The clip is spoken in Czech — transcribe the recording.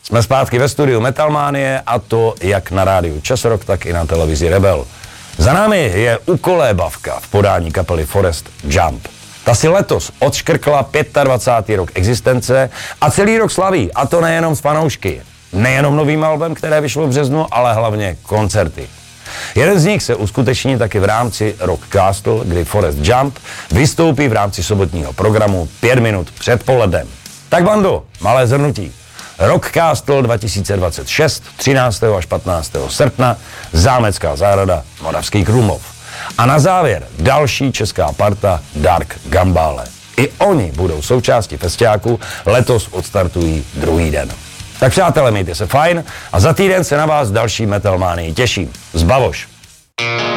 Jsme zpátky ve studiu Metalmánie a to jak na rádiu Časrock, tak i na televizi Rebel. Za námi je ukolébavka v podání kapely Forest Jump. Ta si letos odškrkla 25. rok existence a celý rok slaví, a to nejenom s fanoušky. Nejenom novým albem, které vyšlo v březnu, ale hlavně koncerty. Jeden z nich se uskuteční taky v rámci Rock Castle, kdy Forest Jump vystoupí v rámci sobotního programu 5 minut před polednem. Tak bando, malé zhrnutí. Rock Castle 2026, 13. až 15. srpna, Zámecká zahrada, Moravský Krumlov. A na závěr další česká parta Dark Gambale. I oni budou součástí festiáku, letos odstartují druhý den. Tak přátelé, mějte se fajn a za týden se na vás další Metalmánii těším. Zbavoš.